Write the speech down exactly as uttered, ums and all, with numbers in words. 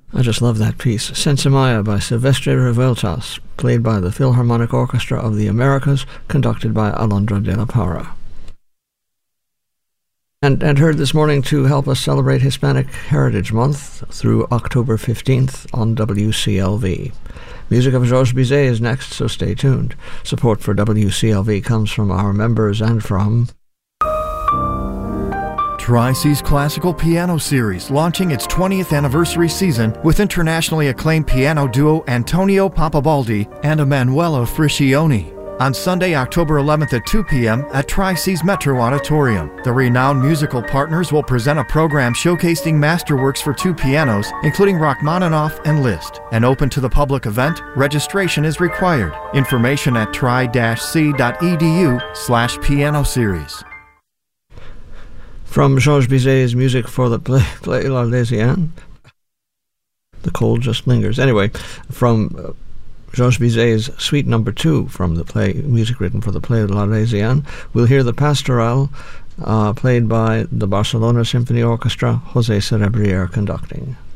I just love that piece. Sensimaya by Silvestre Revueltas, played by the Philharmonic Orchestra of the Americas, conducted by Alondra de la Parra. And, and heard this morning to help us celebrate Hispanic Heritage Month through October fifteenth on W C L V. Music of Georges Bizet is next, so stay tuned. Support for W C L V comes from our members and from Tri-C's Classical Piano Series, launching its twentieth anniversary season with internationally acclaimed piano duo Antonio Papabaldi and Emanuela Friscioni. On Sunday, October eleventh at two p.m. at Tri-C's Metro Auditorium. The renowned musical partners will present a program showcasing masterworks for two pianos, including Rachmaninoff and Liszt. An open to the public event, registration is required. Information at tri-c.edu slash piano series. From Georges Bizet's music for the play, play L'Arlésienne. The cold just lingers. Anyway, from uh, Georges Bizet's Suite Number Two from the play, music written for the play L'Arlésienne, we'll hear the Pastoral, uh, played by the Barcelona Symphony Orchestra, José Cerebrier conducting.